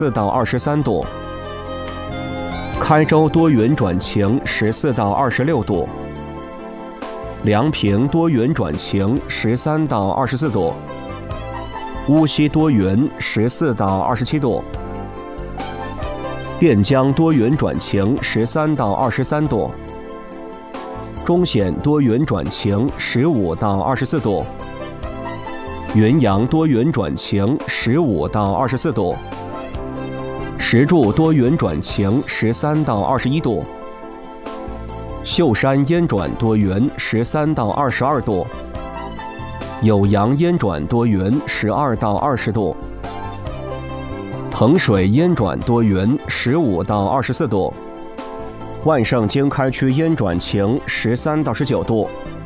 到23度，开州多云转晴14到26度，梁平多云转晴13到24度，乌溪多云14到27度，垫江多云转晴13到23度，中显多云转晴15到24度，云阳多云转晴15到24度，石柱多云转晴13到21度，秀山烟转多云13到22度，酉阳烟转多云12到20度，衡水烟转多云15到24度，万盛经开区烟转晴13到19度。